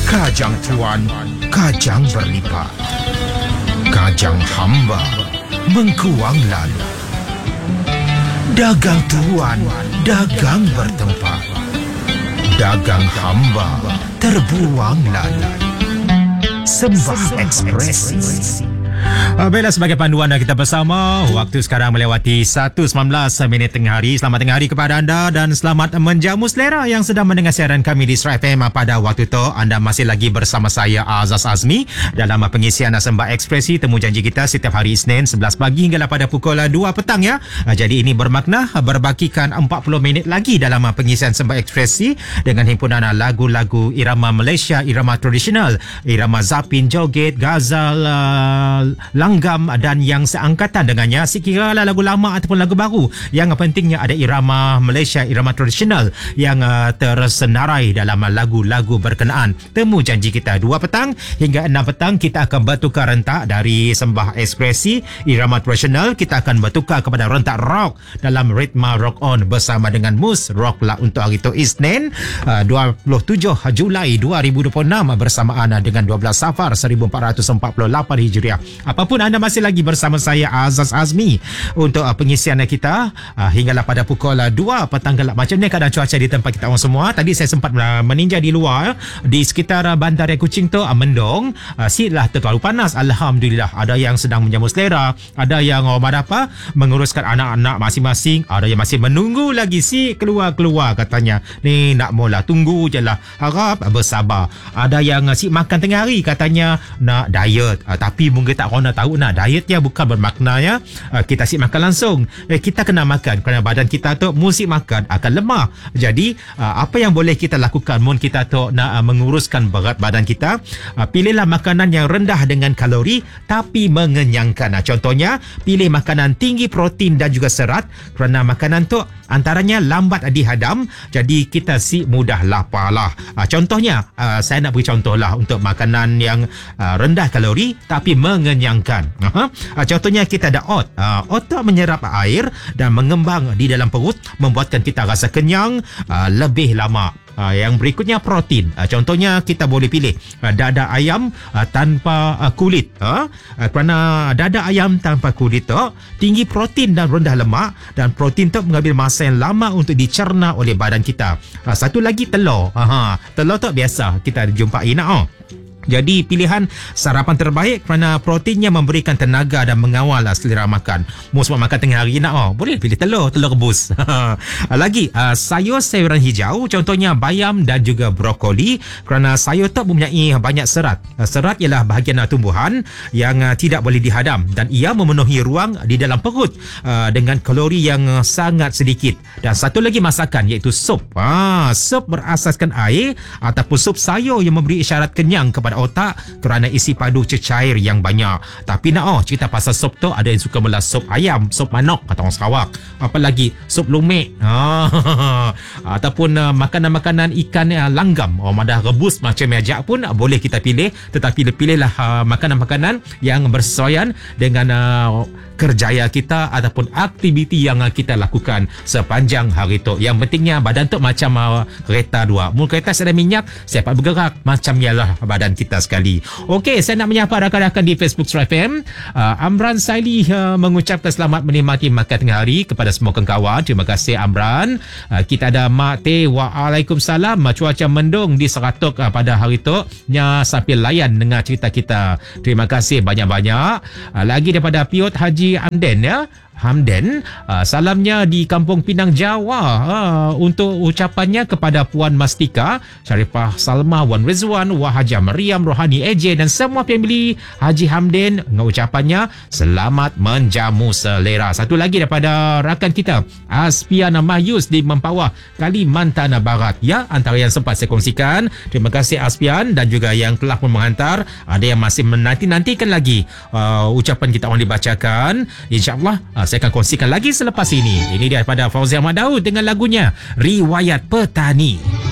Kajang tuan, kajang berlipat. Kajang hamba mengkuang lalu. Dagang tuan, dagang bertempat. Dagang hamba terbuang lalu. Sembah ekspresi. Baiklah, sebagai panduan kita bersama, waktu sekarang melewati 1:19 tengah hari. Selamat tengah hari kepada anda dan selamat menjamu selera yang sedang mendengar siaran kami di Sri FM. Pada waktu itu anda masih lagi bersama saya Azaz Azmi dalam pengisian Sembah Ekspresi. Temu janji kita setiap hari Isnin 11 pagi hinggalah pada pukul 2 petang ya. Jadi ini bermakna berbakikan 40 minit lagi dalam pengisian Sembah Ekspresi dengan himpunan lagu-lagu irama Malaysia, irama tradisional, irama zapin, joget, gazal, langgam dan yang seangkatan dengannya. Sekiranya lagu lama ataupun lagu baru, yang pentingnya ada irama Malaysia, irama tradisional yang tersenarai dalam lagu-lagu berkenaan. Temu janji kita 2 petang hingga 6 petang kita akan bertukar rentak dari Sembah Ekspresi irama tradisional. Kita akan bertukar kepada rentak rock dalam Ritma Rock On bersama dengan Mus Rock lah untuk hari itu Isnin 27 Julai 2026 bersamaan dengan 12 Safar 1448 Hijriah. Apapun anda masih lagi bersama saya Azaz Azmi untuk pengisian kita hinggalah pada pukul 2 petang gelap. Macam ni keadaan cuaca di tempat kita orang semua. Tadi saya sempat meninjau di luar di sekitar bandar Kuching tu mendung, siklah terlalu panas. Alhamdulillah, ada yang sedang menjamu selera, ada yang menguruskan anak-anak masing-masing, ada yang masih menunggu lagi si keluar-keluar katanya. Ni nak mula tunggu je lah, harap bersabar. Ada yang si makan tengah hari katanya nak diet, tapi mungkin tak orang tahu diet dia bukan bermakna ya kita asyik makan langsung. Kita kena makan kerana badan kita tu musik makan akan lemah. Jadi apa yang boleh kita lakukan mun kita tu nak menguruskan berat badan kita, pilihlah makanan yang rendah dengan kalori tapi mengenyangkan. Contohnya pilih makanan tinggi protein dan juga serat kerana makanan tu antaranya lambat dihadam, jadi kita si mudah lapar lah. Contohnya saya nak beri contoh lah untuk makanan yang rendah kalori tapi mengenyangkan. Contohnya kita ada oat. Oat tu menyerap air dan mengembang di dalam perut, membuatkan kita rasa kenyang lebih lama. Yang berikutnya protein. Contohnya kita boleh pilih dada ayam tanpa kulit. Kerana dada ayam tanpa kulit tu tinggi protein dan rendah lemak, dan protein tu mengambil masa yang lama untuk dicerna oleh badan kita. Satu lagi telur. Telur tu biasa kita jumpai Jadi pilihan sarapan terbaik kerana proteinnya memberikan tenaga dan mengawal selera makan. Mau sebab makan tengah hari nak boleh pilih telur rebus. Lagi sayur-sayuran hijau, contohnya bayam dan juga brokoli, kerana sayur tu mempunyai banyak serat. Serat ialah bahagian tumbuhan yang tidak boleh dihadam dan ia memenuhi ruang di dalam perut dengan kalori yang sangat sedikit. Dan satu lagi masakan iaitu sup. Sup berasaskan air ataupun sup sayur yang memberi isyarat kenyang kepada otak kerana isi padu cecair yang banyak. Tapi nak cerita pasal sup tu, ada yang suka mula sup ayam, sup manok kata orang Sarawak, apalagi sup lumek ataupun makanan-makanan ikan langgam, madah rebus macam ajak pun boleh kita pilih. Tetapi pilihlah makanan-makanan yang bersesuaian dengan kerjaya kita ataupun aktiviti yang kita lakukan sepanjang hari tu. Yang pentingnya badan tu macam kereta dua. Mula kereta ada minyak, siapa bergerak macam ialah badan kita sekali. Okey, saya nak menyapa rakan-rakan di Facebook Sri FM. Amran Saili mengucapkan selamat menikmati makan tengah hari kepada semua kawan. Terima kasih Amran. Kita ada Mak Teh, waalaikumsalam. Cuaca mendung di Seratuk pada hari tu nya sambil layan dengar cerita kita. Terima kasih banyak-banyak. Lagi daripada Piot Haji Hamden ya. Hamden, salamnya di Kampung Pinang Jawa untuk ucapannya kepada Puan Mastika, Syarifah Salma, Wan Rizwan, Wahajah Mariam, Rohani AJ dan semua family Haji Hamden dengan ucapannya selamat menjamu selera. Satu lagi daripada rakan kita Aspiana Mahyus di Mempawah, Kalimantan Barat ya, antara yang sempat saya kongsikan. Terima kasih Aspian dan juga yang telah pun menghantar. Ada yang masih menanti-nantikan lagi ucapan kita orang dibacakan. InsyaAllah saya akan kongsikan lagi selepas ini. Ini daripada Fauzi Ahmad Daud dengan lagunya Riwayat Petani.